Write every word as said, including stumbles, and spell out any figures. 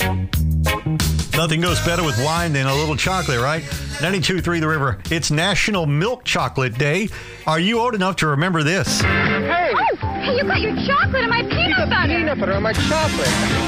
Nothing goes better with wine than a little chocolate, right? ninety-two point three The River. It's National Milk Chocolate Day. Are you old enough to remember this? Hey! Oh, hey, you got your chocolate and my peanut butter. Peanut butter on my chocolate.